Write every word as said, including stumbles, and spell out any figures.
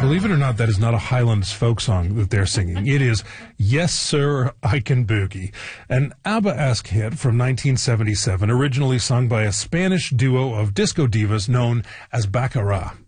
Believe it or not, that is not a Highlands folk song that they're singing. It is Yes Sir, I Can Boogie, an ABBA-esque hit from nineteen seventy-seven, originally sung by a Spanish duo of disco divas known as Baccara.